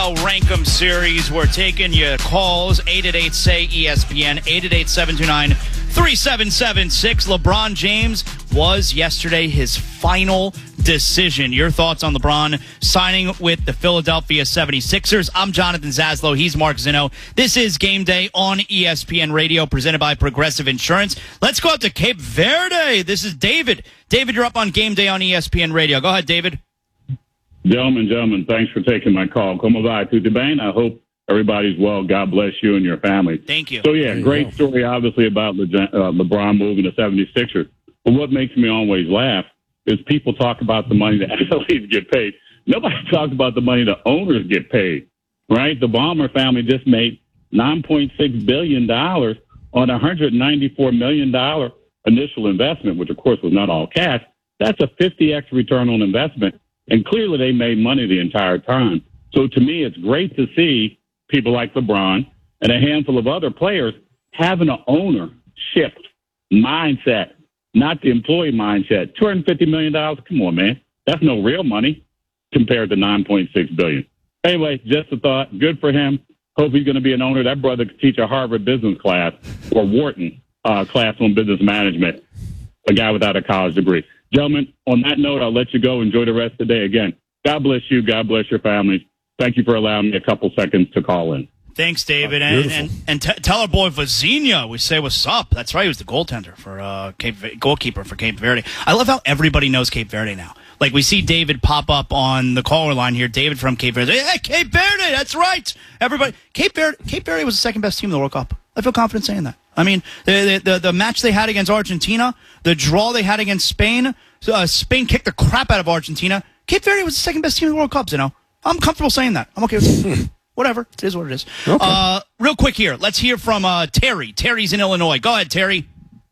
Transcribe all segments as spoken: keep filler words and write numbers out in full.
L Rank 'em series. We're taking your calls. eight eight eight, S A Y, E S P N. eight eight eight, seven two nine, three seven seven six. LeBron James was yesterday his final decision. Your thoughts on LeBron signing with the Philadelphia seventy-sixers? I'm Jonathan Zaslow. He's Mark Zinno. This is Game Day on E S P N Radio, presented by Progressive Insurance. Let's go out to Cape Verde. This is David. David, you're up on Game Day on E S P N Radio. Go ahead, David. Gentlemen, gentlemen, thanks for taking my call. Como va? Tudo bem? I hope everybody's well. God bless you and your family. Thank you. So, yeah, great story, obviously, about Le- uh, LeBron moving to seventy-sixers. But what makes me always laugh is people talk about the money that athletes get paid. Nobody talks about the money the owners get paid, right? The Ballmer family just made nine point six billion dollars on a one hundred ninety-four million dollars initial investment, which, of course, was not all cash. That's a fifty x return on investment. And clearly they made money the entire time. So to me, it's great to see people like LeBron and a handful of other players having an ownership mindset, not the employee mindset. two hundred fifty million dollars, come on, man. That's no real money compared to nine point six billion dollars. Anyway, just a thought. Good for him. Hope he's going to be an owner. That brother could teach a Harvard business class or Wharton uh, class on business management, a guy without a college degree. Gentlemen, on that note, I'll let you go. Enjoy the rest of the day. Again, God bless you. God bless your families. Thank you for allowing me a couple seconds to call in. Thanks, David. And and, and t- tell our boy Vazinha we say what's up. That's right. He was the goaltender for uh, Cape goalkeeper for Cape Verde. I love how everybody knows Cape Verde now. Like, we see David pop up on the caller line here. David from Cape Verde. Hey, Cape Verde. That's right. Everybody. Cape Verde. Cape Verde was the second best team in the World Cup. I feel confident saying that. I mean, the the, the match they had against Argentina, the draw they had against Spain, uh, Spain kicked the crap out of Argentina. Cape Verde was the second best team in the World Cup, you know. I'm comfortable saying that. I'm okay with it. Whatever. It is what it is. Okay. Uh, real quick here. Let's hear from uh, Terry. Terry's in Illinois. Go ahead, Terry.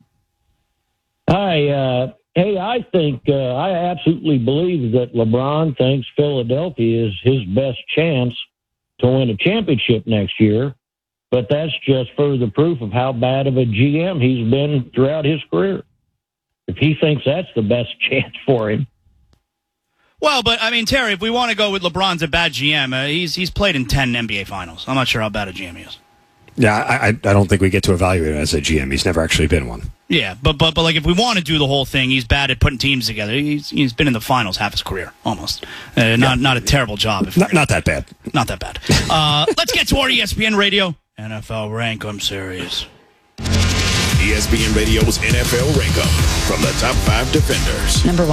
Hi. Uh, hey, I think, uh, I absolutely believe that LeBron thinks Philadelphia is his best chance to win a championship next year. But that's just further proof of how bad of a G M he's been throughout his career. If he thinks that's the best chance for him. Well, but, I mean, Terry, if we want to go with LeBron's a bad G M, uh, he's he's played in ten N B A finals. I'm not sure how bad a G M he is. Yeah, I, I don't think we get to evaluate him as a G M. He's never actually been one. Yeah, but, but, but like, if we want to do the whole thing, he's bad at putting teams together. He's He's been in the finals half his career, almost. Uh, not, yeah. not a terrible job. If not, not that bad. Not that bad. Uh, let's get to our E S P N Radio N F L Rank 'em series. E S P N Radio's N F L Rank 'em from the top five defenders. Number one.